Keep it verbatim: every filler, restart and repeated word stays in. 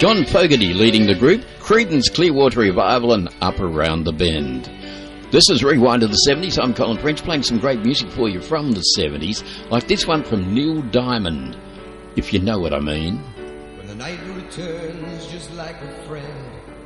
John Fogerty leading the group, Creedence Clearwater Revival and Up Around the Bend. This is Rewind of the seventies. I'm Colin French, playing some great music for you from the seventies, like this one from Neil Diamond, if you know what I mean. When the night returns just like a friend,